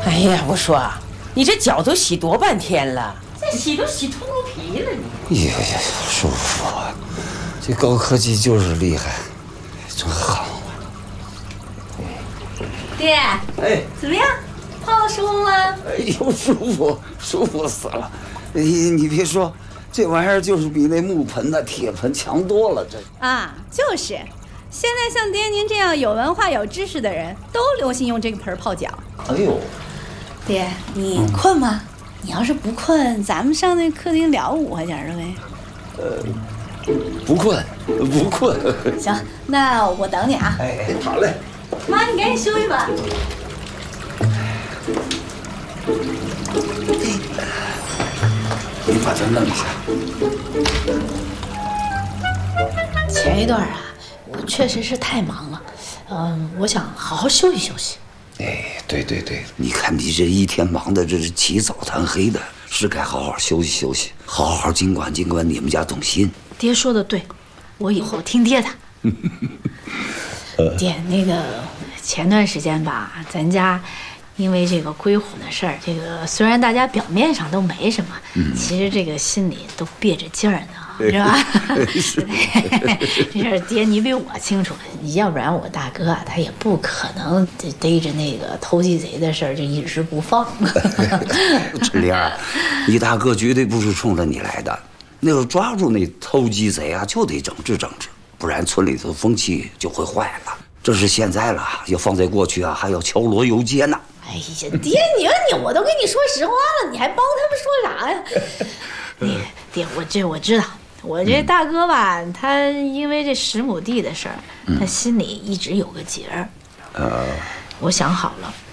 哎呀，我说，你这脚都洗多半天了，这洗都洗秃噜皮了你。 呀呀，叔父，这高科技就是厉害，真好。 爹， 哎， 怎么样？泡的舒服吗？ 哎呦，舒服死了！你别说，这玩意儿就是比那木盆的铁盆强多了。这啊，就是，现在像爹您这样有文化、有知识的人都流行用这个盆泡脚。 哎呦， 爹，你困吗？你要是不困，咱们上那客厅聊5块钱的呗。 不困。 行，那我等你啊。 哎，好嘞。 妈，你赶紧休息吧。 你把它弄下。 前一段啊，我确实是太忙了，我想好好休息休息。 哎，对，你看你这一天忙的这是起早贪黑的，是该好好休息休息，好好尽管你们家董欣。 爹说的对，我以后听爹的。爹，那个前段时间吧，咱家因为这个归户的事儿，这个虽然大家表面上都没什么，其实这个心里都憋着劲儿呢，是吧？这事儿爹你比我清楚，要不然我大哥啊，他也不可能逮着那个偷鸡贼的事儿就一直不放。 春玲儿，你大哥绝对不是冲着你来的，那要抓住那偷鸡贼啊，就得整治整治，不然村里头风气就会坏了。这是现在了，要放在过去啊，还要敲锣游街呢。 哎呀，爹，我都跟你说实话了，你还帮他们说啥呀？爹，我知道，我这大哥吧，他因为这10亩地的事儿，他心里一直有个结儿。我想好了，